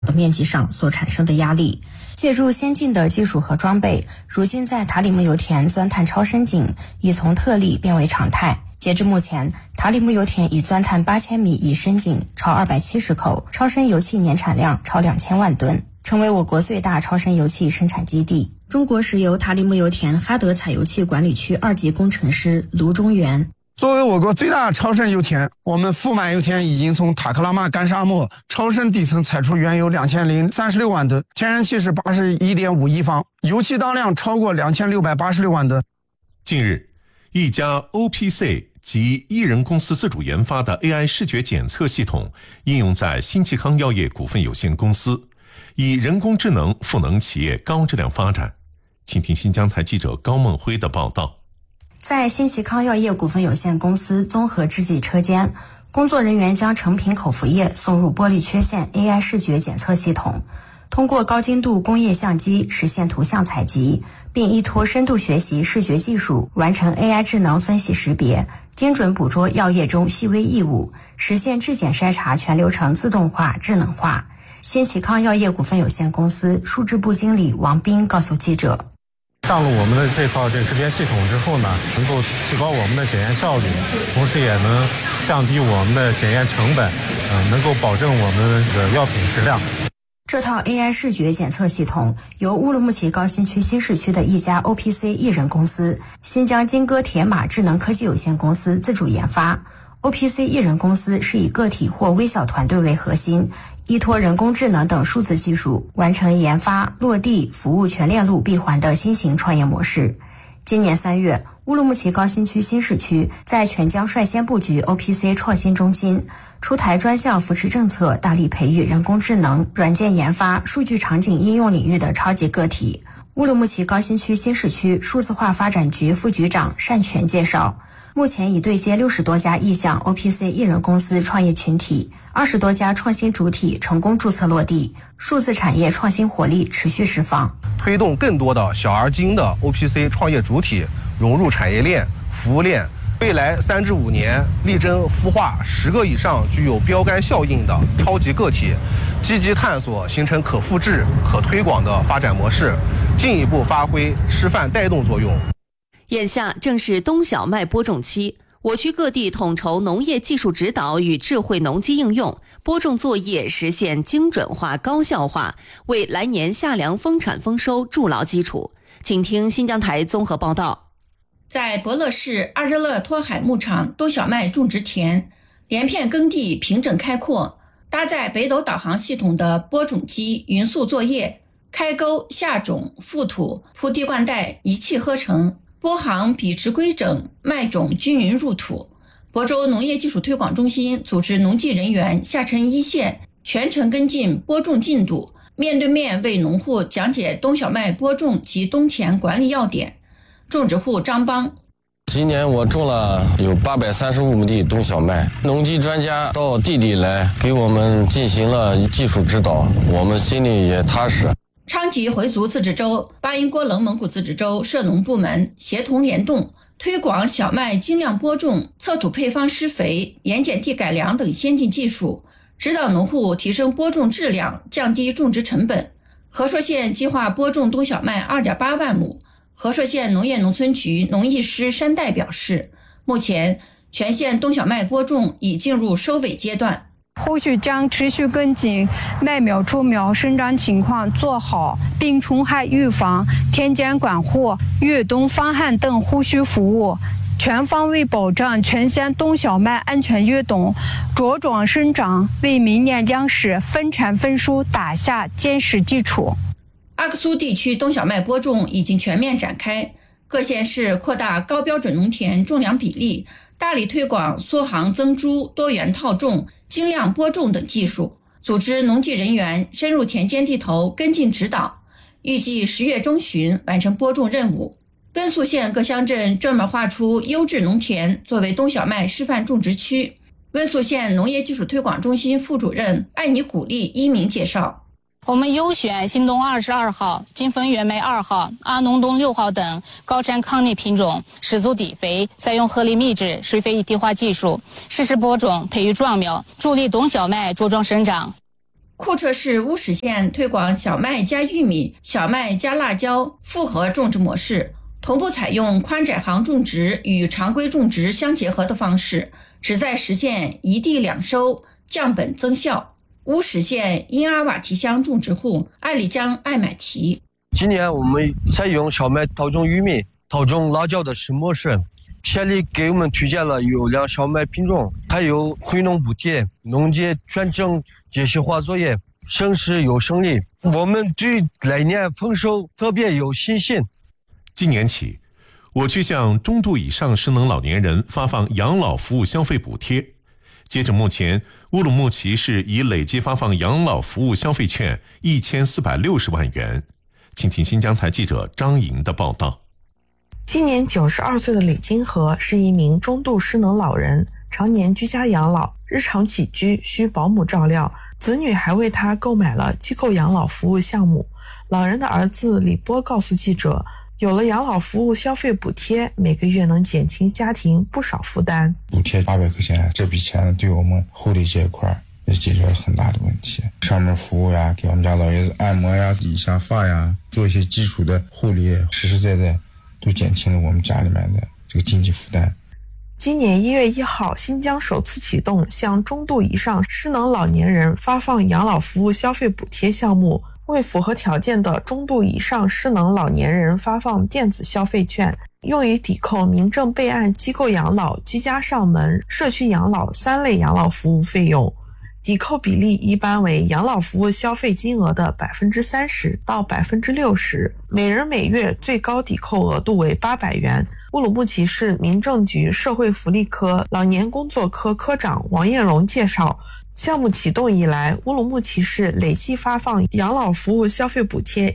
面积上所产生的压力。借助先进的技术和装备，如今在塔里木油田钻探超深井已从特例变为常态。截至目前，塔里木油田已钻探8000米以深井超270口，超深油气年产量超2000万吨，成为我国最大超深油气生产基地。中国石油塔里木油田哈德采油气管理区2级工程师卢中原。 作为我国最大超深油田，我们富满油田已经从塔克拉玛干沙漠超深地层采出原油2036万吨，天然气是81.5亿方，油气当量超过2686万吨。 近日，一家 OPC 及一人公司自主研发的 AI 视觉检测系统应用在新奇康药业股份有限公司，以人工智能赋能企业高质量发展。请听新疆台记者高梦辉的报道。 在新奇康药业股份有限公司综合制剂车间，工作人员将成品口服液送入玻璃缺陷 AI 视觉检测系统，通过高精度工业相机实现图像采集，并依托深度学习视觉技术完成 AI 智能分析识别，精准捕捉药液中细微异物，实现质检筛查全流程自动化智能化。新奇康药业股份有限公司数字部经理王斌告诉记者， 上了我们的这套识别系统之后呢，能够提高我们的检验效率，同时也能降低我们的检验成本，能够保证我们的药品质量。 这套 AI 视觉检测系统由乌鲁木齐高新区新市区的一家 OPC 一人公司新疆金戈铁马智能科技有限公司自主研发。OPC 一人公司是以个体或微小团队为核心，依托人工智能等数字技术，完成研发、落地、服务全链路闭环的新型创业模式。今年3月，乌鲁木齐高新区新市区在全疆率先布局 OPC 创新中心，出台专项扶持政策，大力培育人工智能、软件研发、数据场景应用领域的超级个体。乌鲁木齐高新区新市区数字化发展局副局长单全介绍，目前已对接60多家意向 OPC 一人公司创业群体，20多家创新主体成功注册落地，数字产业创新活力持续释放， 推动更多的小而精的 OPC 创业主体融入产业链、服务链，未来3至5年力争孵化10个以上具有标杆效应的超级个体，积极探索形成可复制、可推广的发展模式，进一步发挥示范带动作用。 眼下正是冬小麦播种期，我区各地统筹农业技术指导与智慧农机应用，播种作业实现精准化、高效化，为来年夏粮丰产丰收筑牢基础。请听新疆台综合报道。 在博乐市阿热勒托海牧场冬小麦种植田，连片耕地平整开阔，搭载北斗导航系统的播种机匀速作业，开沟、下种、覆土、铺地灌带一气呵成，播行笔直规整，麦种均匀入土。亳州农业技术推广中心组织农技人员下沉一线，全程跟进播种进度，面对面为农户讲解冬小麦播种及冬田管理要点。种植户张邦， 今年我种了有835亩地冬小麦，农技专家到地里来给我们进行了技术指导，我们心里也踏实。 昌吉回族自治州、巴音郭楞蒙古自治州涉农部门协同联动，推广小麦精量播种、测土配方施肥、盐碱地改良等先进技术，指导农户提升播种质量，降低种植成本。和硕县计划播种冬小麦2.8万亩。和硕县农业农村局农艺师山代表示，目前全县冬小麦播种已进入收尾阶段， 后续将持续跟进麦苗出苗生长情况，做好病虫害预防、田间管护、越冬防旱等后续服务，全方位保障全县冬小麦安全越冬、茁壮生长，为明年粮食分产分收打下坚实基础。 阿克苏地区冬小麦播种已经全面展开，各县市扩大高标准农田种粮比例，大力推广缩行增株、多元套种、精量播种等技术，组织农技人员深入田间地头跟进指导，预计10月中旬完成播种任务。甘肃县各乡镇专门划出优质农田作为冬小麦示范种植区。温宿县农业技术推广中心副主任艾尼古丽一鸣介绍， 我们优选新冬22号、金丰原梅2号、阿农冬6号等高产抗逆品种，十足底肥，采用合理密制水肥一体化技术，实时播种，培育壮苗，助力冬小麦茁壮生长。 库车市乌石县推广小麦加玉米、小麦加辣椒复合种植模式，同步采用宽窄行种植与常规种植相结合的方式，旨在实现一地两收、降本增效。乌石县因阿瓦提乡种植户艾丽江艾买提， 今年我们采用小麦套种玉米、套种辣椒的新模式，县里给我们推荐了优良小麦品种，还有惠农补贴、农机全程机械化作业，省时又省力。我们对来年丰收特别有信心。 今年起，我区向中度以上失能老年人发放养老服务消费补贴。截至目前，乌鲁木齐市已累计发放养老服务消费券1460万元。请听新疆台记者张莹的报道。 今年92岁的李金河是一名中度失能老人，常年居家养老，日常起居需保姆照料，子女还为他购买了机构养老服务项目。老人的儿子李波告诉记者，有了养老服务消费补贴，每个月能减轻家庭不少负担。 补贴800块钱，这笔钱对我们护理这一块也解决了很大的问题。上门服务呀，给我们家老爷子按摩呀、理一下发呀，做一些基础的护理，实实在在都减轻了我们家里面的这个经济负担。 今年1月1号，新疆首次启动向中度以上失能老年人发放养老服务消费补贴项目，为符合条件的中度以上失能老年人发放电子消费券，用于抵扣民政备案机构养老、居家上门、社区养老3类养老服务费用。抵扣比例一般为养老服务消费金额的30%到60%，每人每月最高抵扣额度为800元。乌鲁木齐市民政局社会福利科老年工作科科长王艳荣介绍，项目启动以来，乌鲁木齐市累计发放养老服务消费补贴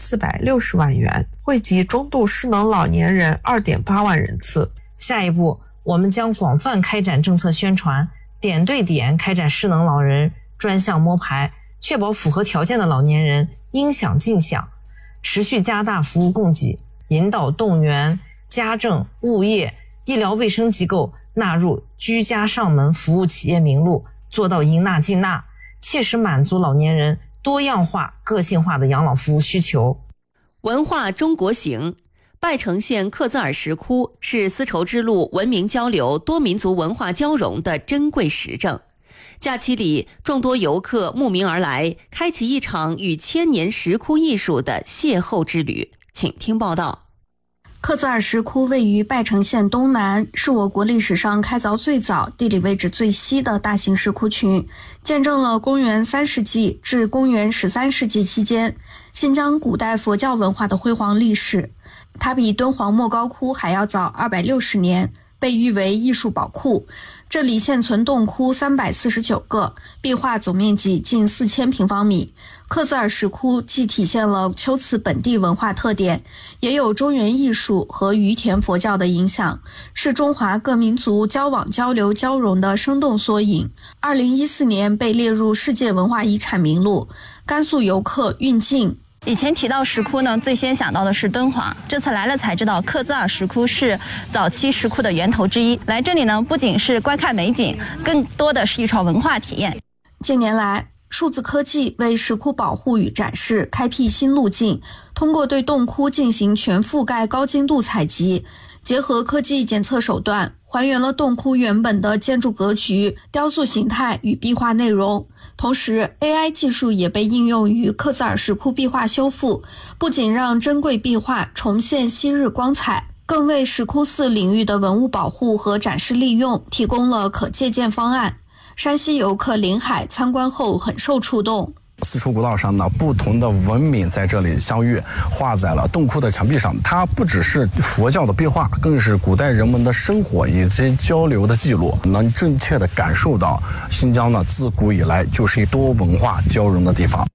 1460万元，惠及中度失能老年人2.8万人次。 下一步，我们将广泛开展政策宣传，点对点开展失能老人专项摸排，确保符合条件的老年人应享尽享，持续加大服务供给，引导动员家政、物业、医疗卫生机构纳入居家上门服务企业名录，做到应纳尽纳，切实满足老年人多样化、个性化的养老服务需求。 文化中国行，拜城县克孜尔石窟是丝绸之路文明交流、多民族文化交融的珍贵实证。假期里，众多游客慕名而来，开启一场与千年石窟艺术的邂逅之旅。请听报道。 克孜尔石窟位于拜城县东南，是我国历史上开凿最早、地理位置最西的大型石窟群，见证了公元3世纪至公元13世纪期间新疆古代佛教文化的辉煌历史。它比敦煌莫高窟还要早260年，被誉为艺术宝库。这里现存洞窟349个，壁画总面积近4000平方米。克孜尔石窟既体现了秋瓷本地文化特点，也有中原艺术和于田佛教的影响，是中华各民族交往交流交融的生动缩影。2014年被列入世界文化遗产名录。甘肃游客运静， 以前提到石窟呢，最先想到的是敦煌，这次来了才知道克孜尔石窟是早期石窟的源头之一。来这里呢，不仅是观看美景，更多的是一场文化体验。 近年来，数字科技为石窟保护与展示开辟新路径，通过对洞窟进行全覆盖高精度采集，结合科技检测手段，还原了洞窟原本的建筑格局、雕塑形态与壁画内容。同时 AI 技术也被应用于克孜尔石窟壁画修复，不仅让珍贵壁画重现昔日光彩，更为石窟寺领域的文物保护和展示利用提供了可借鉴方案。山西游客林海参观后很受触动。 丝绸古道上呢，不同的文明在这里相遇，画在了洞窟的墙壁上。它不只是佛教的壁画，更是古代人们的生活以及交流的记录，能真切地感受到新疆呢自古以来就是一多文化交融的地方。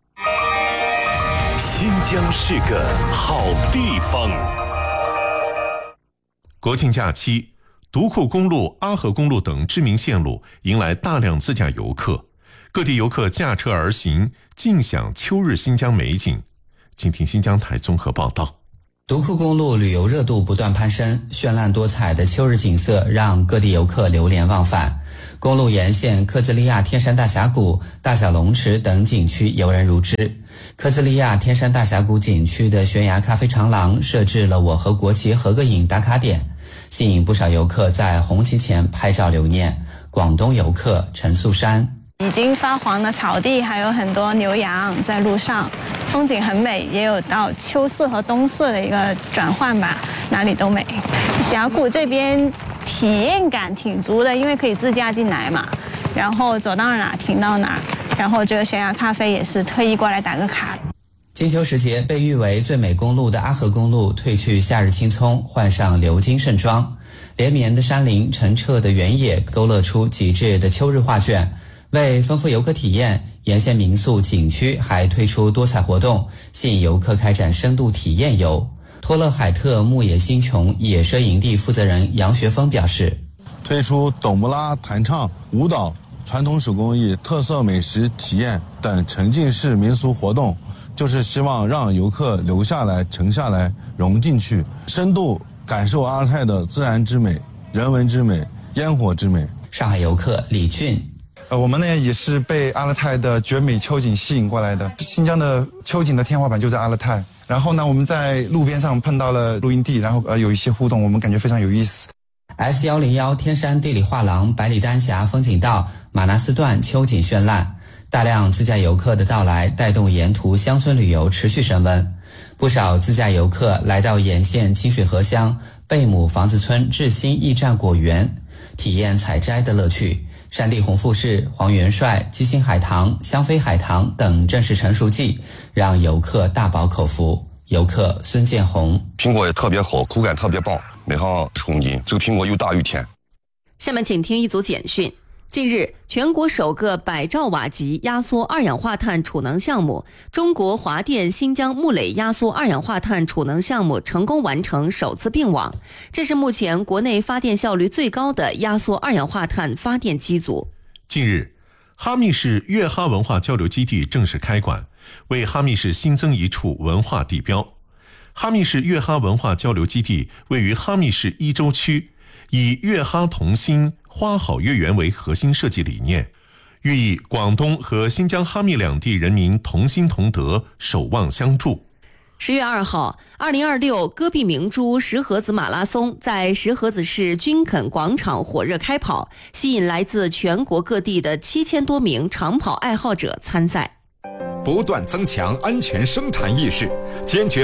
新疆是个好地方。 国庆假期，独库公路、阿河公路等知名线路迎来大量自驾游客。各地游客驾车而行，尽享秋日新疆美景。请听新疆台综合报道。 独库公路旅游热度不断攀升，绚烂多彩的秋日景色让各地游客流连忘返。 公路沿线科兹利亚天山大峡谷、大小龙池等景区游人如织。科兹利亚天山大峡谷景区的悬崖咖啡长廊设置了我和国旗合个影打卡点，吸引不少游客在红旗前拍照留念。广东游客陈素山： 已经发黄的草地，还有很多牛羊在路上，风景很美，也有到秋色和冬色的一个转换吧，哪里都美。峡谷这边体验感挺足的，因为可以自驾进来嘛，然后走到哪停到哪，然后这个悬崖咖啡也是特意过来打个卡。 金秋时节，被誉为最美公路的阿河公路褪去夏日青葱，换上鎏金盛装，连绵的山林、澄澈的原野勾勒出极致的秋日画卷。为丰富游客体验，沿线民宿景区还推出多彩活动，吸引游客开展深度体验游。托勒海特牧野星穹野奢营地负责人杨学峰表示， 推出斗木拉、弹唱、舞蹈、传统手工艺、特色美食体验等沉浸式民俗活动，就是希望让游客留下来、沉下来、融进去，深度感受阿勒泰的自然之美、人文之美、烟火之美。 上海游客李俊： 我们呢也是被阿勒泰的绝美秋景吸引过来的。新疆的秋景的天花板就在阿勒泰，然后呢我们在路边上碰到了露营地，然后有一些互动，我们感觉非常有意思。 S101天山地理画廊百里丹峡风景道马纳斯段秋景绚烂，大量自驾游客的到来带动沿途乡村旅游持续升温。不少自驾游客来到沿线清水河乡贝母房子村志新驿站果园，体验采摘的乐趣。山地红富士、黄元帅、鸡心海棠、香妃海棠等正是成熟季，让游客大饱口福。游客孙建红： 苹果也特别好，口感特别棒，每行10公斤，这个苹果又大又甜。 下面请听一组简讯。近日，全国首个100兆瓦级压缩二氧化碳储能项目——中国华电新疆木垒压缩二氧化碳储能项目成功完成首次并网。这是目前国内发电效率最高的压缩二氧化碳发电机组。 近日，哈密市粤哈文化交流基地正式开馆，为哈密市新增一处文化地标。哈密市粤哈文化交流基地位于哈密市伊州区，以粤哈同心、花好月圆为核心设计理念，寓意广东和新疆哈密两地人民同心同德、守望相助。 10月2号，2026戈壁明珠石河子马拉松在石河子市军垦广场火热开跑，吸引来自全国各地的7000多名长跑爱好者参赛。 不断增强安全生产意识，坚决